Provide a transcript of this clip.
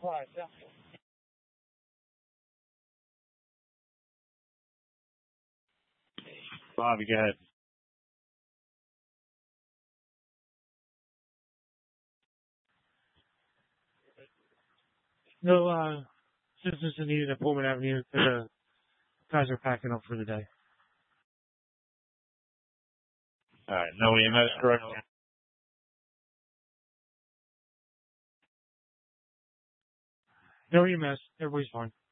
Bobby, go ahead. No, citizens needed at Pullman Avenue. The guys are packing up for the day. All right. No EMS, correct? No EMS. Everybody's fine.